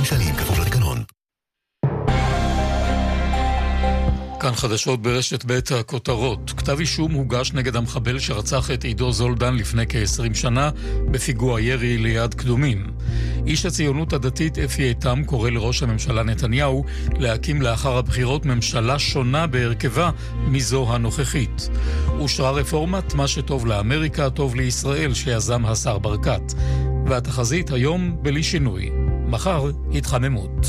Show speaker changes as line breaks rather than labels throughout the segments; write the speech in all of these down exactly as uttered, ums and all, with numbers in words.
וחמישה שנים כפוף לתקנון.
כאן חדשות ברשת בית הכותרות. כתב אישום הוגש נגד המחבל שרצח את עידו זולדן לפני כ-עשרים שנה בפיגוע ירי ליד קדומים. איש הציונות הדתית אפי איתם קורא לראש הממשלה נתניהו להקים לאחר הבחירות ממשלה שונה בהרכבה מזו הנוכחית. אושרה רפורמת מה שטוב לאמריקה טוב לישראל שיזם השר ברקת. והתחזית היום בלי שינוי. מחר התחממות.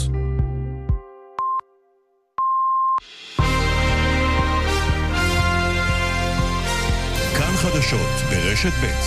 חדשות ברשת בית.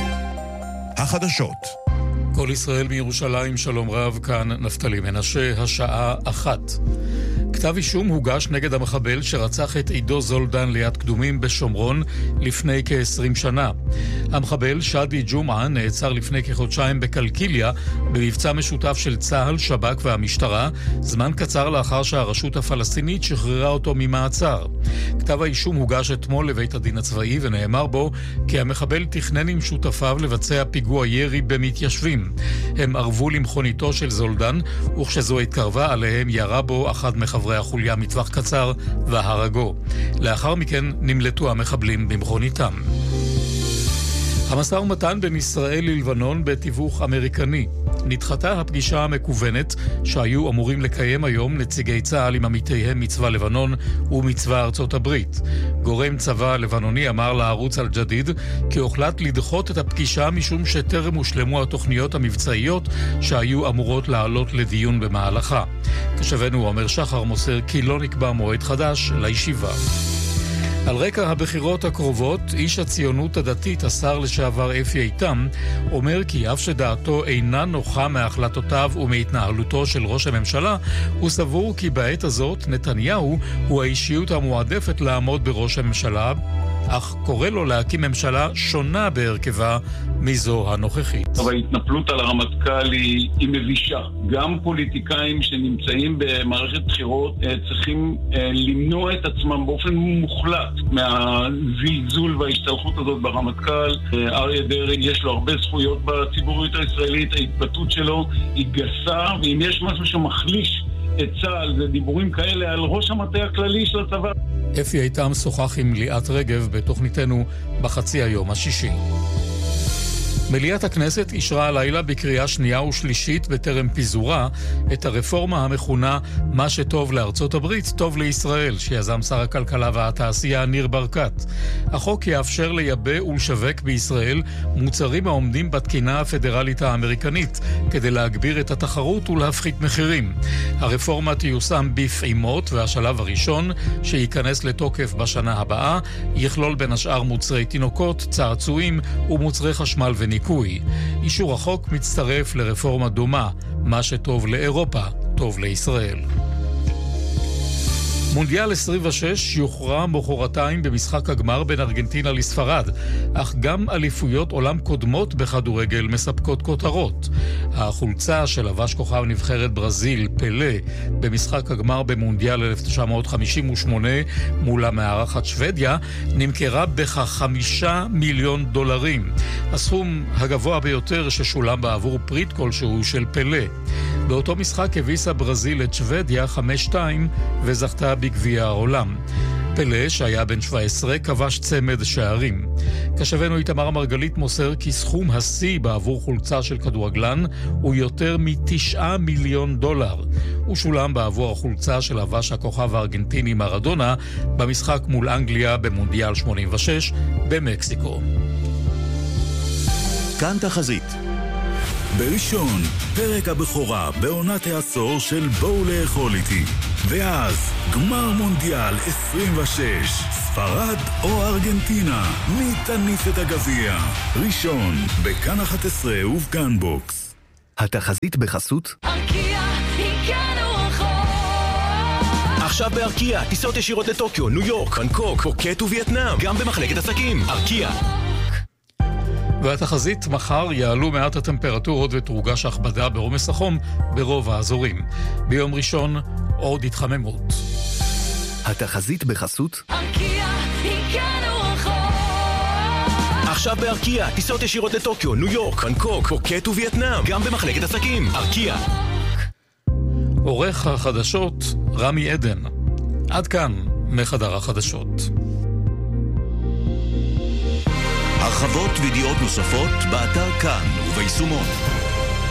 החדשות.
כל ישראל מירושלים, שלום רב, כאן נפתלי מנשה, השעה אחת. כתב אישום הוגש נגד המחבל שרצח את עידו זולדן ליד קדומים בשומרון לפני כ-עשרים שנה. המחבל שדי ג'ומעה נעצר לפני כחודשיים בקלקיליה במבצע משותף של צה"ל, שב"כ והמשטרה, זמן קצר לאחר שהרשות הפלסטינית שחררה אותו ממעצר. כתב האישום הוגש אתמול לבית הדין הצבאי ונאמר בו כי המחבל תכנן עם שותפיו לבצע פיגוע ירי במתיישבים. הם ערבו למכוניתו של זולדן, וכשזו התקרבה עליהם ירה בו אחד מחברי החוליה מטווח קצר והרגו. לאחר מכן נמלטו המחבלים במכוניתם. המשא ומתן בין ישראל ללבנון בתיווך אמריקני. נדחתה הפגישה המקוונת שהיו אמורים לקיים היום נציגי צה"ל עם עמיתיהם מצבא לבנון ומצבא ארצות הברית. גורם צבא לבנוני אמר לערוץ אל-ג'דיד כי הוחלט לדחות את הפגישה משום שטרם הושלמו התוכניות המבצעיות שהיו אמורות לעלות לדיון במהלכה. כשבנו עומר שחר מוסר כי לא נקבע מועד חדש לישיבה. על רקע הבחירות הקרובות, איש הציונות הדתית, השר לשעבר אפי איתם, אומר כי אף שדעתו אינה נוחה מהחלטותיו ומהתנהלותו של ראש הממשלה, הוא סבור כי בעת הזאת נתניהו הוא האישיות המועדפת לעמוד בראש הממשלה, אך קורא לו להקים ממשלה שונה בהרכבה מזו הנוכחית.
אבל ההתנפלות על הרמטכ"ל היא, היא מבישה. גם פוליטיקאים שנמצאים במערכת בחירות צריכים למנוע את עצמם באופן מוחלט מהזלזול וההשתלחות הזאת ברמטכ"ל. אריה דרעי יש לו הרבה זכויות בציבוריות הישראלית, ההתבטאות שלו היא גסה, ואם יש משהו שמחליש את צה"ל זה דיבורים כאלה על ראש המטה הכללי של הצבא.
אפי איתם שוחח עם ליאת רגב בתוכניתנו בחצי היום השישי. מליאת הכנסת אישרה הלילה בקריאה שנייה ושלישית בטרם פיזורה את הרפורמה המכונה מה שטוב לארצות הברית טוב לישראל שיזם שר הכלכלה והתעשייה ניר ברקת. החוק יאפשר לייבא ולשווק בישראל מוצרים העומדים בתקינה הפדרלית האמריקנית כדי להגביר את התחרות ולהפחית מחירים. הרפורמה תיושם בפעימות והשלב הראשון שייכנס לתוקף בשנה הבאה יכלול בין השאר מוצרי תינוקות, צעצועים ומוצרי חשמל וניקוי. אישור החוק מצטרף לרפורמה דומה, מה שטוב לאירופה, טוב לישראל. מונדיאל עשרים ושש יוכרע מחרתיים במשחק הגמר בין ארגנטינה לספרד, אך גם אליפויות עולם קודמות בכדורגל מספקות כותרות. החולצה של לבש כוכב נבחרת ברזיל, פלה, במשחק הגמר במונדיאל אלף תשע מאות חמישים ושמונה מול המארחת שוודיה, נמכרה בכ-חמישה מיליון דולרים. הסכום הגבוה ביותר ששולם בעבור פריט כלשהו של פלה. באותו משחק הביסה ברזיל את שוודיה חמש שתיים וזכתה בגביע העולם. פלה, שהיה בן שבע עשרה, כבש צמד שערים. כשבנו איתמר מרגלית מוסר כי סכום השיא בעבור חולצה של כדורגלן הוא יותר מתשעה מיליון דולר. הוא שולם בעבור החולצה של לבש הכוכב הארגנטיני מרדונה במשחק מול אנגליה במונדיאל שמונים ושש במקסיקו.
כאן תחזית. בראשון, פרק הבכורה בעונת העשור של בואו לאכול איתי. ואז, גמר מונדיאל עשרים ושש, ספרד או ארגנטינה, מי תניף את הגביע? ראשון, בכאן אחת עשרה ובכאן בוקס.
התחזית בחסות
ארקיע, הגענו רחוק.
עכשיו בארקיע, טיסות ישירות לטוקיו, ניו יורק, בנקוק, פוקט ווייטנאם, גם במחלקת עסקים. ארקיע.
והתחזית מחר יעלו מעט הטמפרטורות ותורגש הכבדה בעומס החום ברוב האזורים. ביום ראשון עוד התחממות.
התחזית בחסות
ארקיע, הגענו רחוק.
עכשיו בארקיע, טיסות ישירות לטוקיו, ניו יורק, בנקוק, פוקט ווייטנאם, גם במחלקת עסקים. ארקיע.
עורך החדשות רמי עדן. עד כאן מחדר החדשות.
הרחבות וידיעות נוספות באתר כאן וביישומון.